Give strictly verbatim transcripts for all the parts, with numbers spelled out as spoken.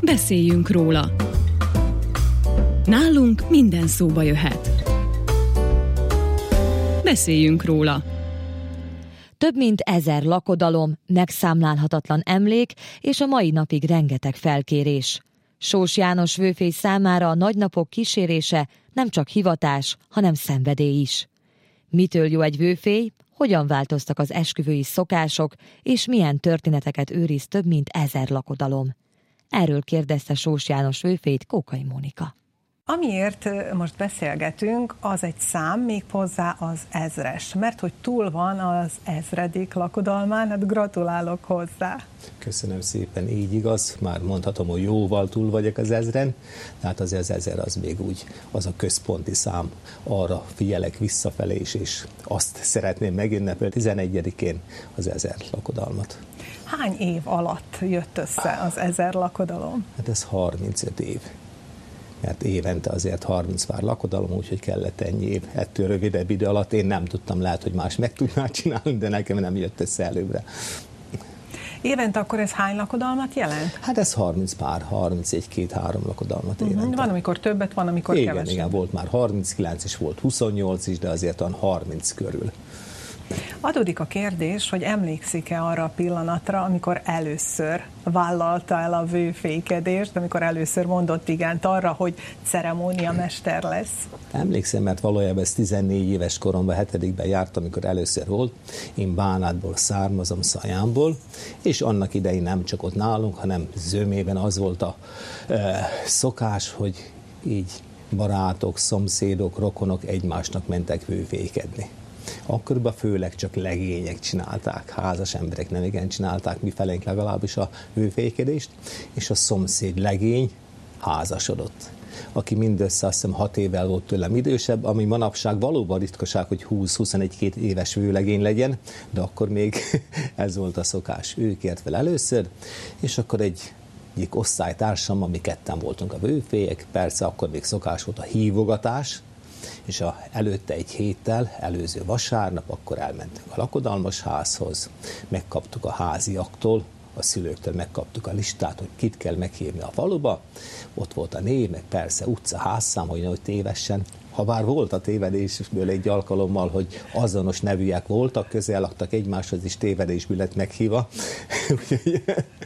Beszéljünk róla. Nálunk minden szóba jöhet. Beszéljünk róla. Több mint ezer lakodalom, megszámlálhatatlan emlék, és a mai napig rengeteg felkérés. Sós János vőfély számára a nagynapok kísérése nem csak hivatás, hanem szenvedély is. Mitől jó egy vőfély, hogyan változtak az esküvői szokások, és milyen történeteket őriz több mint ezer lakodalom? Erről kérdezte Sós János vőfélyt Kókai Mónika. Amiért most beszélgetünk, az egy szám, még hozzá az ezres, mert hogy túl van az ezredik lakodalmán, hát gratulálok hozzá. Köszönöm szépen, így igaz, már mondhatom, hogy jóval túl vagyok az ezren, tehát az az ezer az még úgy, az a központi szám, arra figyelek visszafelé is, és azt szeretném megünnepelni tizenegyedikén az ezer lakodalmat. Hány év alatt jött össze az ezer lakodalom? Hát ez harmincöt év. Mert évente azért harminc pár lakodalom, úgyhogy kellett ennyi év. Ettől rövidebb idő alatt én nem tudtam, lehet, hogy más meg tudná csinálni, de nekem nem jött össze előbbre. Évente akkor ez hány lakodalmat jelent? Hát ez harminc pár, harmincegy, két-három lakodalmat évente. Uh-huh. Van, amikor többet, van, amikor igen, kevesebb. Igen, volt már harminckilenc és volt huszonnyolc is, de azért olyan harminc körül. Adódik a kérdés, hogy emlékszik-e arra a pillanatra, amikor először vállalta el a vőfélykedést, amikor először mondott igent arra, hogy ceremóniamester lesz? Emlékszem, mert valójában ez tizennégy éves koromban, hetedikben jártam, amikor először volt. Én Bánátból származom, Szajámból, és annak idején nem csak ott nálunk, hanem Zömében az volt a e, szokás, hogy így barátok, szomszédok, rokonok egymásnak mentek vőfélykedni. Akkoriban főleg csak legények csinálták, házas emberek nem igen csinálták, mi felénk legalábbis a vőfélykedést, és a szomszéd legény házasodott, aki mindössze azt hiszem hat évvel volt tőlem idősebb, ami manapság valóban ritkaság, hogy húsz-huszonegy-két éves vőlegény legyen, de akkor még ez volt a szokás. Ő kért fel először, és akkor egy egyik osztálytársam, mi ketten voltunk a vőfélyek, persze akkor még szokás volt a hívogatás, és a, előtte egy héttel, előző vasárnap, akkor elmentünk a lakodalmas házhoz, megkaptuk a háziaktól, a szülőktől megkaptuk a listát, hogy kit kell meghívni a faluba, ott volt a név, meg persze utca, házszám, hogy nehogy tévessen. Ha bár volt a tévedésből egy alkalommal, hogy azonos nevűek voltak, közel laktak egymáshoz, is tévedésből lett meghívva, úgyhogy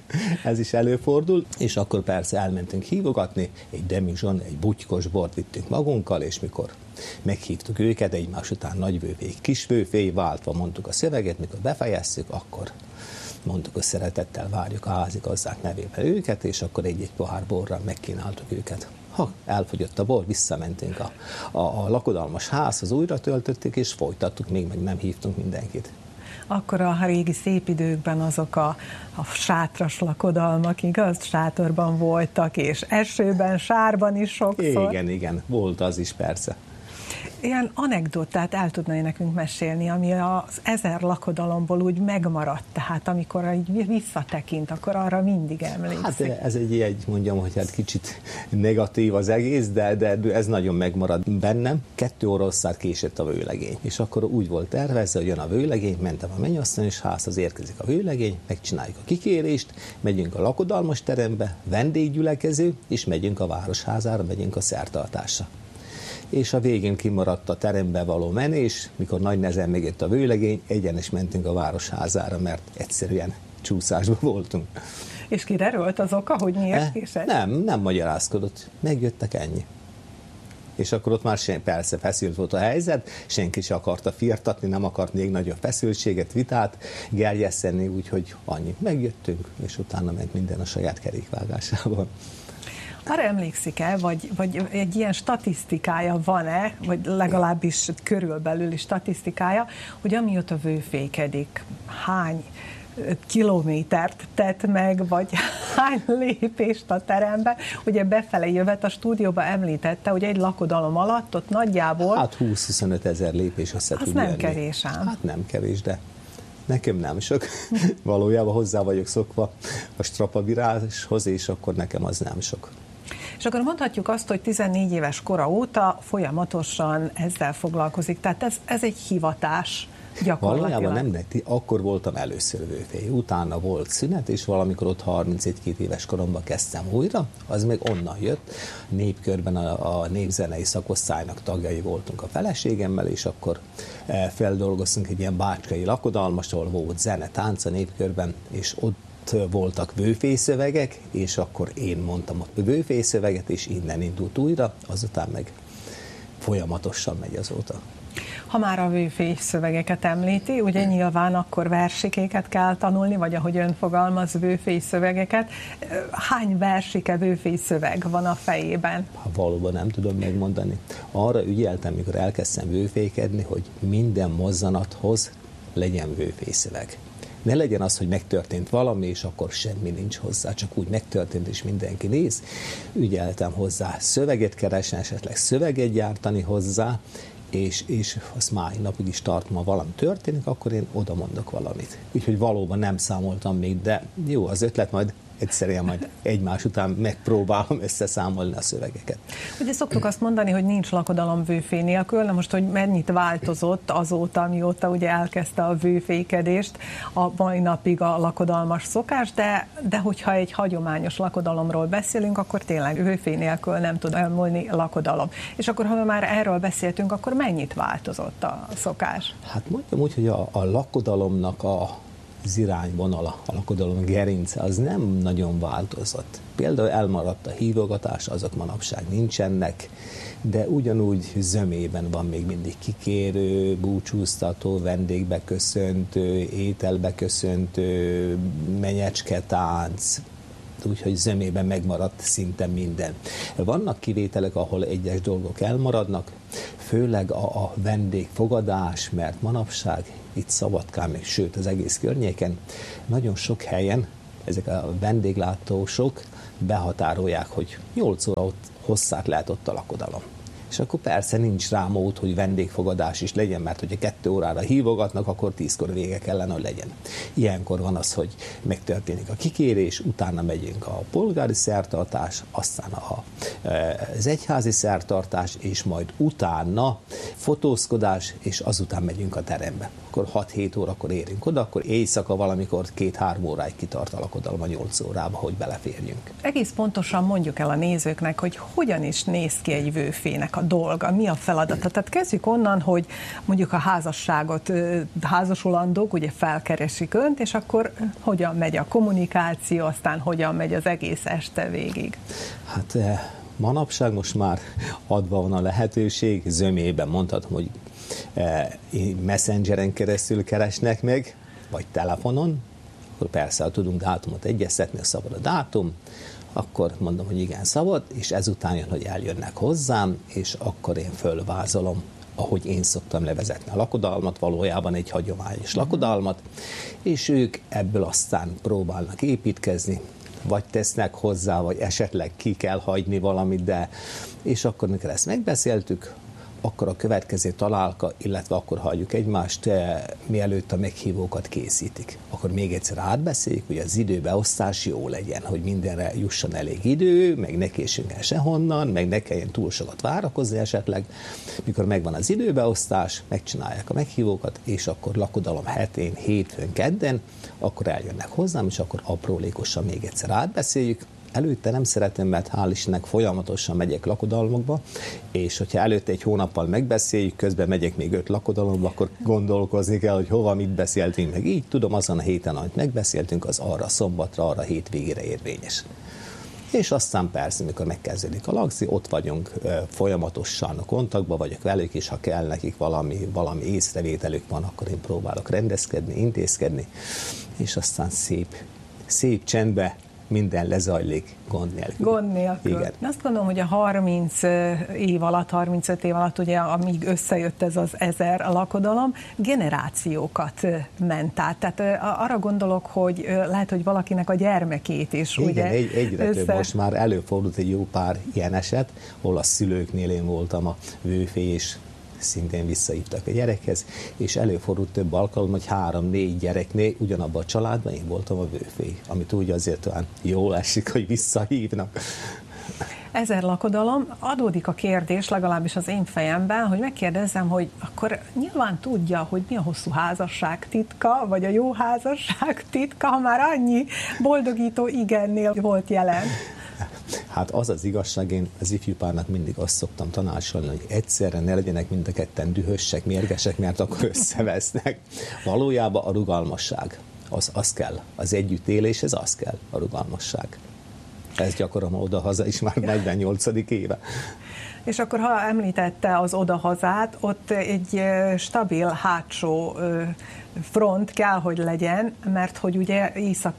ez is előfordul, és akkor persze elmentünk hívogatni, egy demizson, egy butykos bort vittünk magunkkal, és mikor meghívtuk őket, egymás után nagyvőfély, kisvőfély, váltva mondtuk a szöveget, mikor befejeztük, akkor mondtuk, hogy szeretettel várjuk a házigazdák nevével őket, és akkor egy-egy pohár borral megkínáltuk őket. Ha elfogyott a bor, visszamentünk a, a, a lakodalmas házhoz, újra töltöttük, és folytattuk, még meg nem hívtunk mindenkit. Akkor a régi szép időkben azok a, a sátras lakodalmak, igaz? Sátorban voltak, és esőben, sárban is sokszor. Igen, igen, volt az is persze. Ilyen anekdotát el tudnai nekünk mesélni, ami az ezer lakodalomból úgy megmaradt, tehát amikor így visszatekint, akkor arra mindig emlékszik. Hát ez egy, egy mondjam, hogy hát kicsit negatív az egész, de, de ez nagyon megmaradt bennem. Kettő óra hosszát késett a vőlegény, és akkor úgy volt tervezve, hogy jön a vőlegény, mentem a mennyasszonyos házhoz, érkezik a vőlegény, megcsináljuk a kikérést, megyünk a lakodalmas terembe, vendéggyülekező, és megyünk a városházára, megyünk a szertartásra. És a végén kimaradt a terembe való menés, mikor nagy nehezen megjött a vőlegény, egyenes mentünk a városházára, mert egyszerűen csúszásban voltunk. És kiderült az oka, hogy miért késett? Nem, nem magyarázkodott. Megjöttek, ennyi. És akkor ott már sen, persze feszült volt a helyzet, senki sem akarta firtatni, nem akart még nagyobb feszültséget, vitát gerjeszteni, úgyhogy annyi. Megjöttünk, és utána ment minden a saját kerékvágásában. Arra emlékszik-e, vagy, vagy egy ilyen statisztikája van-e, vagy legalábbis körülbelül is statisztikája, hogy amióta vőfékedik, hány kilométert tett meg, vagy hány lépést a terembe? Ugye befele jövet a stúdióba említette, hogy egy lakodalom alatt ott nagyjából... Hát húsz-huszonöt ezer lépés össze tud nem jönni. Kevés ám. Hát nem kevés, de nekem nem sok. Valójában hozzá vagyok szokva a strapabíráshoz, és akkor nekem az nem sok. És akkor mondhatjuk azt, hogy tizennégy éves kora óta folyamatosan ezzel foglalkozik. Tehát ez, ez egy hivatás Valójában nem, akkor voltam először vőfély, utána volt szünet, és valamikor ott harmincegy-két éves koromban kezdtem újra, az még onnan jött. Népkörben a, a népzenei szakosztálynak tagjai voltunk a feleségemmel, és akkor feldolgoztunk egy ilyen bácskai lakodalmast, ahol volt zene, tánc a népkörben, és ott voltak vőfélyszövegek, és akkor én mondtam a vőfélyszöveget, és innen indult újra, azután meg folyamatosan megy azóta. Ha már a vőfély szövegeket említi, ugye nyilván akkor versikéket kell tanulni, vagy ahogy ön fogalmaz, vőfély szövegeket. Hány versike vőfély szöveg van a fejében? Ha valóban nem tudom megmondani. Arra ügyeltem, mikor elkezdtem vőfélykedni, hogy minden mozzanathoz legyen vőfély szöveg. Ne legyen az, hogy megtörtént valami, és akkor semmi nincs hozzá, csak úgy megtörtént, és mindenki néz. Ügyeltem hozzá szöveget keresni, esetleg szöveget gyártani hozzá, és, és azt máj napig is tartom, ha valami történik, akkor én oda mondok valamit. Úgyhogy valóban nem számoltam még, de jó, az ötlet, majd egyszerűen majd egymás után megpróbálom összeszámolni a szövegeket. Ugye szoktuk azt mondani, hogy nincs lakodalom vőfély nélkül, na most, hogy mennyit változott azóta, mióta ugye elkezdte a vőfélykedést, a mai napig a lakodalmas szokás, de, de hogyha egy hagyományos lakodalomról beszélünk, akkor tényleg vőfély nélkül nem tud elmúlni lakodalom. És akkor, ha már erről beszéltünk, akkor mennyit változott a szokás? Hát mondjam úgy, hogy a, a lakodalomnak a az irányvonala, a lakodalom gerince, az nem nagyon változott. Például elmaradt a hívogatás, azok manapság nincsenek, de ugyanúgy zömében van még mindig kikérő, búcsúztató, vendégbeköszöntő, ételbeköszöntő, menyecsketánc, úgyhogy zömében megmaradt szinte minden. Vannak kivételek, ahol egyes dolgok elmaradnak, főleg a, a vendégfogadás, mert manapság itt Szabadkán, még sőt az egész környéken, nagyon sok helyen ezek a vendéglátósok behatárolják, hogy nyolc óra ott hosszát lehet ott a lakodalom. És akkor persze nincs rá mód, hogy vendégfogadás is legyen, mert hogyha kettő órára hívogatnak, akkor tízkor vége kellene, hogy legyen. Ilyenkor van az, hogy megtörténik a kikérés, utána megyünk a polgári szertartás, aztán a, az egyházi szertartás, és majd utána fotózkodás, és azután megyünk a terembe. Akkor hat-hét órakor érünk oda, akkor éjszaka valamikor két-három óráig kitart a lakodalom a nyolc órába, hogy beleférjünk. Egész pontosan mondjuk el a nézőknek, hogy hogyan is néz ki egy vőfének a dolga, mi a feladata. Tehát kezdjük onnan, hogy mondjuk a házasságot, házasulandók ugye felkeresik önt, és akkor hogyan megy a kommunikáció, aztán hogyan megy az egész este végig. Hát manapság most már adva van a lehetőség, zömében mondhatom, hogy messengeren keresztül keresnek meg, vagy telefonon, akkor persze, ha tudunk dátumot egyeztetni, a szabad a dátum, akkor mondom, hogy igen, szabad, és ezután jön, hogy eljönnek hozzám, és akkor én fölvázolom, ahogy én szoktam levezetni a lakodalmat, valójában egy hagyományos lakodalmat, és ők ebből aztán próbálnak építkezni, vagy tesznek hozzá, vagy esetleg ki kell hagyni valamit, de és akkor mikor ezt megbeszéltük, akkor a következő találka, illetve akkor hagyjuk egymást, mielőtt a meghívókat készítik. Akkor még egyszer átbeszéljük, hogy az időbeosztás jó legyen, hogy mindenre jusson elég idő, meg ne késünk el sehonnan, meg ne kelljen túl sokat várakozni esetleg. Mikor megvan az időbeosztás, megcsinálják a meghívókat, és akkor lakodalom hetén, hétfőn, kedden, akkor eljönnek hozzám, és akkor aprólékosan még egyszer átbeszéljük. Előtte nem szeretem, mert hál' Istennek folyamatosan megyek lakodalmakba, és hogyha előtte egy hónappal megbeszéljük, közben megyek még öt lakodalomba, akkor gondolkozni kell, hogy hova mit beszéltünk meg. Így tudom, azon a héten, amit megbeszéltünk, az arra szombatra, arra hétvégére érvényes. És aztán persze, mikor megkezdődik a lagzi, ott vagyunk folyamatosan a kontaktban, vagyok velük, és ha kell nekik valami, valami észrevételük van, akkor én próbálok rendezkedni, intézkedni, és aztán szép, szép csendbe minden lezajlik gond nélkül. Gond nélkül. Igen. Azt gondolom, hogy a harminc év alatt, harmincöt év alatt, ugye, amíg összejött ez az ezer lakodalom, generációkat ment át. Tehát arra gondolok, hogy lehet, hogy valakinek a gyermekét is. Igen, ugye, egy, egyre össze... több. Most már előfordult egy jó pár ilyen eset, ahol a szülőknél én voltam a vőfély, és szintén visszahívtak a gyerekhez, és előfordult több alkalom, hogy három-négy gyereknél ugyanabban a családban én voltam a vőfély, amit úgy azért olyan jól esik, hogy visszahívnak. Ezer lakodalom, adódik a kérdés, legalábbis az én fejemben, hogy megkérdezzem, hogy akkor nyilván tudja, hogy mi a hosszú házasság titka, vagy a jó házasság titka, ha már annyi boldogító igennél volt jelen. Hát az az igazság, én az ifjú párnak mindig azt szoktam tanácsolni, hogy egyszerre ne legyenek mind a ketten dühösek, mérgesek, mert akkor összevesznek. Valójában a rugalmasság, az, az kell. Az együttélés, ez az kell, a rugalmasság. Ez gyakorlom oda-haza is már negyvennyolcadik éve. És akkor, ha említette az odahazát, ott egy stabil hátsó front kell, hogy legyen, mert hogy ugye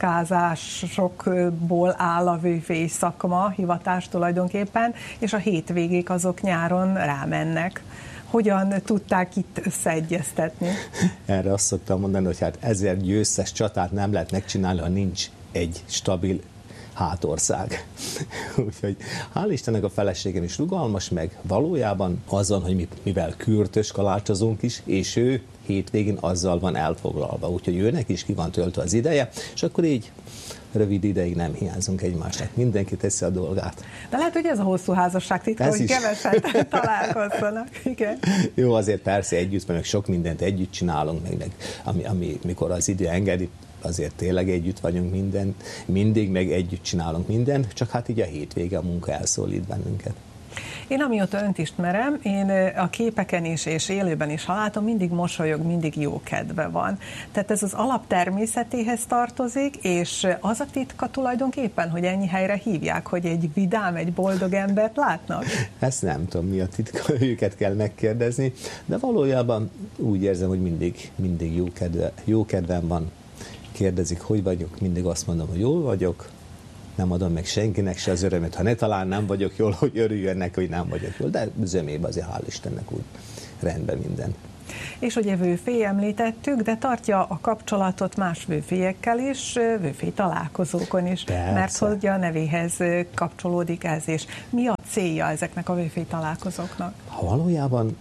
éjszakázásokból áll a vőfély szakma, hivatás tulajdonképpen, és a hétvégék azok nyáron rámennek. Hogyan tudták itt összeegyeztetni? Erre azt szoktam mondani, hogy hát ezer győztes csatát nem lehet megcsinálni, ha nincs egy stabil hátország. Úgyhogy hál' Istennek a feleségem is rugalmas, meg valójában azon, hogy mivel kürtös kalácsozunk is, és ő hétvégén azzal van elfoglalva. Úgyhogy őnek is ki van töltve az ideje, és akkor így rövid ideig nem hiányzunk egymásnak. Mindenki teszi a dolgát. De lehet, hogy ez a hosszú házasság titka, hogy keveset találkozzanak. Igen. Jó, azért persze együtt, meg sok mindent együtt csinálunk, meg, meg ami, ami, mikor az idő engedi, azért tényleg együtt vagyunk minden, mindig, meg együtt csinálunk mindent, csak hát így a hétvége a munka elszólít bennünket. Én amióta önt ismerem, én a képeken is és élőben is, ha látom, mindig mosolyog, mindig jó kedve van. Tehát ez az alaptermészetéhez tartozik, és az a titka tulajdonképpen, hogy ennyi helyre hívják, hogy egy vidám, egy boldog embert látnak? Ezt nem tudom, mi a titka, őket kell megkérdezni, de valójában úgy érzem, hogy mindig, mindig jó, kedve, jó kedvem van. Kérdezik, hogy vagyok, mindig azt mondom, hogy jól vagyok, nem adom meg senkinek se az örömet, ha ne talán nem vagyok jól, hogy örüljön neki, hogy nem vagyok jól, de zömében azért hál' Istennek úgy rendben minden. És ugye vőfély említettük, de tartja a kapcsolatot más vőfélyekkel is, vőfély találkozókon is, persze. Mert hogy a nevéhez kapcsolódik ez, és mi a célja ezeknek a vőfély találkozóknak? Ha valójában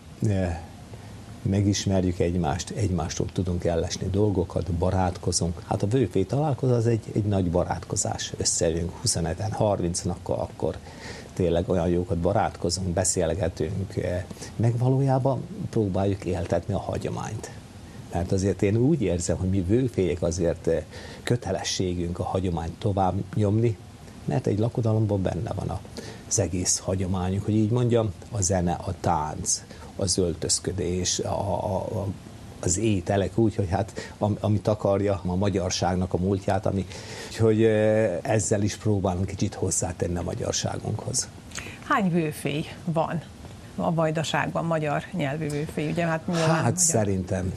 megismerjük egymást, egymástól tudunk ellesni dolgokat, barátkozunk. Hát a vőfély találkozó az egy, egy nagy barátkozás. Összejövünk huszonöten, harmincan, akkor, akkor tényleg olyan jókat barátkozunk, beszélgetünk, meg valójában próbáljuk éltetni a hagyományt. Mert azért én úgy érzem, hogy mi vőfélyek azért kötelességünk a hagyományt tovább nyomni, mert egy lakodalomban benne van az egész hagyományunk, hogy így mondjam, a zene, a tánc, az öltözködés, a, a, az ételek úgy, hogy hát am, ami takarja a magyarságnak a múltját, ami, hogy ezzel is próbálunk kicsit hozzátenni a magyarságunkhoz. Hány vőfély van a Vajdaságban, magyar nyelvű vőfély? Ugye, hát hát magyar... szerintem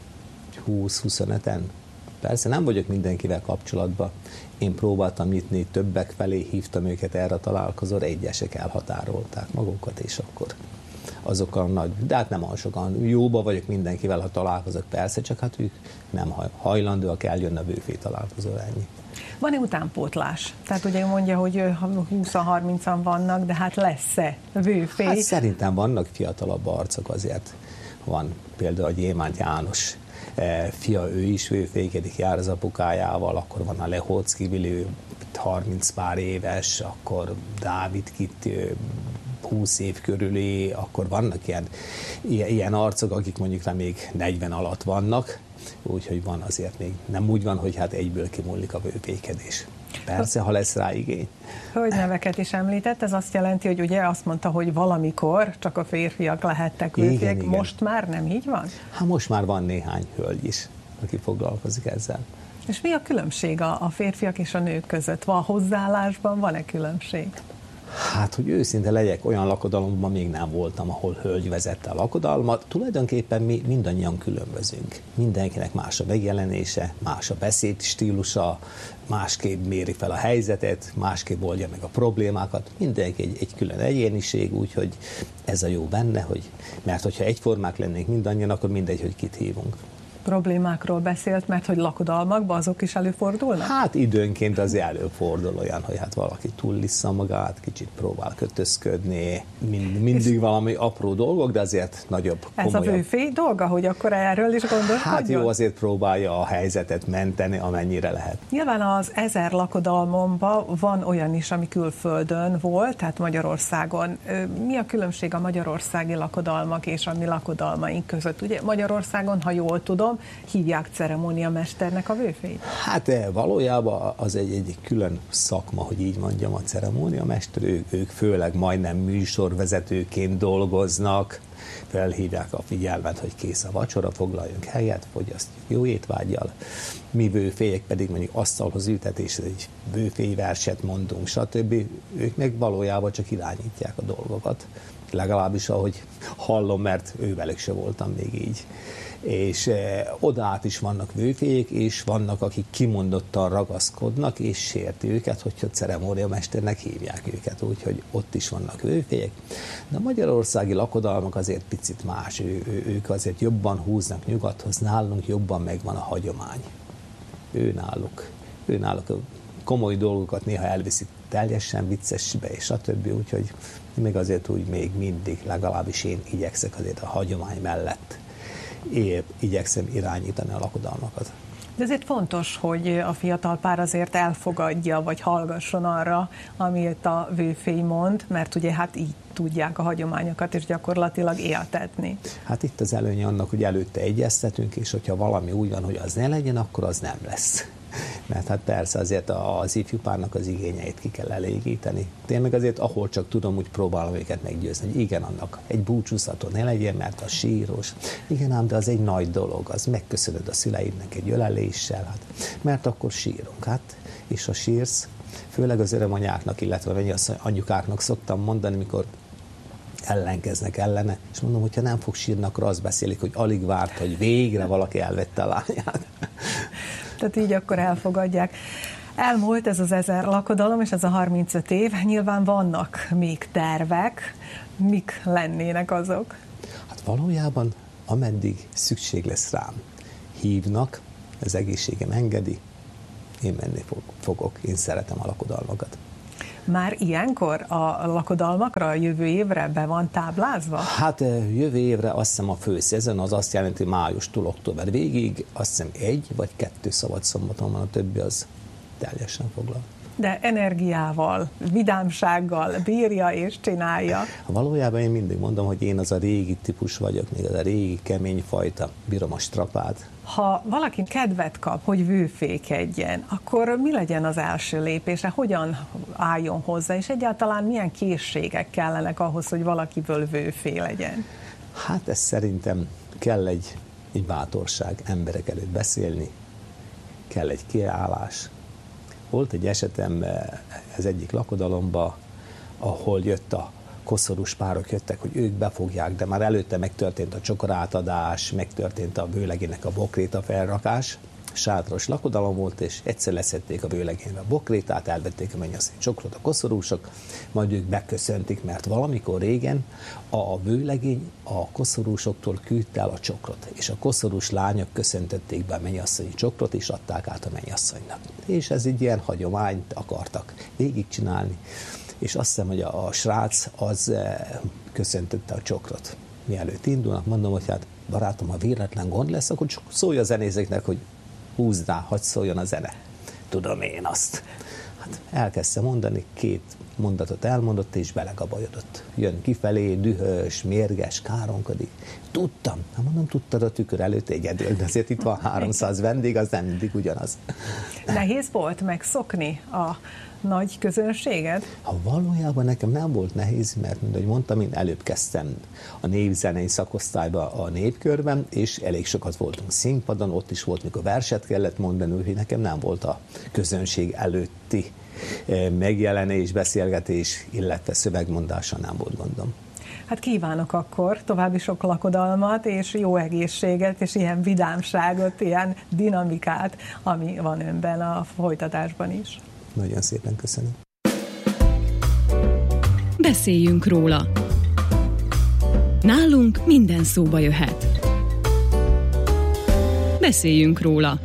húsz-huszonöten. Persze nem vagyok mindenkivel kapcsolatban. Én próbáltam nyitni, többek felé hívtam őket erre a találkozóra, egyesek elhatárolták magukat, és akkor azokkal nagy, de hát nem olyan sokan. Jóba vagyok mindenkivel, ha találkozok, persze, csak hát ők nem hajlandóak eljönni a vőfély találkozóra, ennyi. Van-e utánpótlás? Tehát ugye mondja, hogy húsz-harmincan vannak, de hát lesz-e vőfély? Hát szerintem vannak fiatalabb arcok azért. Van például a Gyémánt János fia, ő is vőfélykedik, jár az apukájával, akkor van a Lehocki Vili, harminc pár éves, akkor Dávid Kitti, húsz év körüli, akkor vannak ilyen, ilyen arcok, akik mondjuk nem még negyven alatt vannak, úgyhogy van azért még, nem úgy van, hogy hát egyből kimúlik a vőfélykedés. Persze, ha lesz rá igény. Hogy neveket is említett, ez azt jelenti, hogy ugye azt mondta, hogy valamikor csak a férfiak lehettek vőfélyek, most már nem így van? Hát most már van néhány hölgy is, aki foglalkozik ezzel. És mi a különbség a férfiak és a nők között? Van hozzáállásban, van-e különbség? Hát, hogy őszinte legyek, olyan lakodalomban még nem voltam, ahol hölgy vezette a lakodalmat. Tulajdonképpen mi mindannyian különbözünk. Mindenkinek más a megjelenése, más a beszéd stílusa, másképp méri fel a helyzetet, másképp oldja meg a problémákat. Mindenki egy, egy külön egyéniség, úgyhogy ez a jó benne, hogy, mert hogyha egyformák lennénk mindannyian, akkor mindegy, hogy kit hívunk. problémákról beszélt, mert hogy lakodalmakban azok is előfordulnak? Hát időnként azért előfordul olyan, hogy hát valaki túllissza magát, kicsit próbál kötözködni, mind, mindig valami apró dolgok, de azért nagyobb, komolyabb. Ez a vőfély dolga, hogy akkor erről is gondoskodjon? Hát jó, azért próbálja a helyzetet menteni, amennyire lehet. Nyilván az ezer lakodalmomban van olyan is, ami külföldön volt, tehát Magyarországon. Mi a különbség a magyarországi lakodalmak és a mi lakodalmaink között? Ugye Magyarországon, ha jól tudom, hívják ceremóniamesternek a vőfélyt? Hát valójában az egy, egy külön szakma, hogy így mondjam, a ceremóniamester, ők, ők főleg majdnem műsorvezetőként dolgoznak, felhívják a figyelmet, hogy kész a vacsora, foglaljunk helyet, fogyasztjuk jó étvággyal. Mi vőfélyek pedig mondjuk asztalhoz ültetésre egy vőfélyverset mondunk, stb. Ők meg valójában csak irányítják a dolgokat. Legalábbis ahogy hallom, mert ővelük se voltam még így. És eh, oda át is vannak vőfélyek, és vannak, akik kimondottan ragaszkodnak, és sérti őket, hogyha ceremóniamesternek hívják őket, úgyhogy ott is vannak vőfélyek. De a magyarországi lakodalmak azért picit más, ő, ő, ők azért jobban húznak nyugathoz, nálunk jobban megvan a hagyomány. Ő náluk, ő náluk a komoly dolgokat néha elviszik teljesen viccesbe, és stb. Úgyhogy még azért úgy még mindig, legalábbis én igyekszek azért a hagyomány mellett épp igyekszem irányítani a lakodalmakat. De ezért fontos, hogy a fiatal pár azért elfogadja, vagy hallgasson arra, amit a vőfély mond, mert ugye hát így tudják a hagyományokat és gyakorlatilag éltetni. Hát itt az előnye annak, hogy előtte egyeztetünk, és hogyha valami úgy van, hogy az ne legyen, akkor az nem lesz. Mert hát persze azért az ifjú párnak az igényeit ki kell elégíteni. Én meg azért, ahol csak tudom, úgy próbálom őket meggyőzni, hogy igen, annak egy búcsúztató ne legyen, mert az síros. Igen ám, de az egy nagy dolog, az megköszönöd a szüleidnek egy öleléssel, hát, mert akkor sírunk. Hát, és ha sírsz, főleg az örömanyáknak, illetve az anyukáknak szoktam mondani, mikor ellenkeznek ellene, és mondom, hogyha nem fog sírni, akkor azt beszélik, hogy alig várt, hogy végre valaki elvette a lányát. Tehát így akkor elfogadják. Elmúlt ez az ezer lakodalom, és ez a harmincöt év. Nyilván vannak még tervek. Mik lennének azok? Hát valójában, ameddig szükség lesz rám. Hívnak, az egészségem engedi, én menni fogok, én szeretem a lakodalmakat. Már ilyenkor a lakodalmakra a jövő évre be van táblázva? Hát jövő évre azt hiszem a főszezon, az azt jelenti májustól október végig, azt hiszem egy vagy kettő szabadszombaton van, a többi az teljesen foglal. De energiával, vidámsággal bírja és csinálja. Valójában én mindig mondom, hogy én az a régi típus vagyok, még az a régi kemény fajta, bírom a strapát. Ha valaki kedvet kap, hogy vőfékedjen, akkor mi legyen az első lépése? Hogyan álljon hozzá, és egyáltalán milyen készségek kellenek ahhoz, hogy valakiből vőfé legyen? Hát ez szerintem kell egy, egy bátorság emberek előtt beszélni, kell egy kiállás. Volt egy esetem az egyik lakodalomba, ahol jött a koszorús párok jöttek, hogy ők befogják, de már előtte megtörtént a csokorátadás, megtörtént a vőlegének a bokréta felrakás. Sátros lakodalom volt, és egyszer leszették a vőlegénre a bokrétát, elvették a mennyasszony csokrot a koszorúsok, majd ők beköszöntik, mert valamikor régen a vőlegény a koszorúsoktól küldte el a csokrot, és a koszorús lányok köszöntötték be a mennyasszonyi csokrot, és adták át a mennyasszonynak. És ez egy ilyen hagyományt akartak végigcsinálni. És azt hiszem, hogy a, a srác az e, köszöntötte a csokrot. Mielőtt indulnak, mondom, hogy hát barátom, ha véletlen gond lesz, akkor csak szólj a zenészeknek, hogy húzd rá, hadd szóljon a zene. Tudom én azt. Hát elkezdte mondani, két mondatot elmondott, és belegabajodott. Jön kifelé, dühös, mérges, káromkodik. Tudtam, hát mondom, tudtad a tükör előtt egyedül, de azért itt van háromszáz vendég, az nem mindig ugyanaz. Nehéz volt megszokni a nagy közönséget? Ha valójában nekem nem volt nehéz, mert, mint ahogy mondtam, én előbb kezdtem a népzenei szakosztályba a népkörben, és elég sokat voltunk színpadon, ott is volt, mikor verset kellett mondani, úgyhogy nekem nem volt a közönség előtti megjelenés, beszélgetés, illetve szövegmondása nem volt gondom. Hát kívánok akkor további sok lakodalmat, és jó egészséget, és ilyen vidámságot, ilyen dinamikát, ami van önben a folytatásban is. Nagyon szépen köszönöm. Beszéljünk róla. Nálunk minden szóba jöhet. Beszéljünk róla.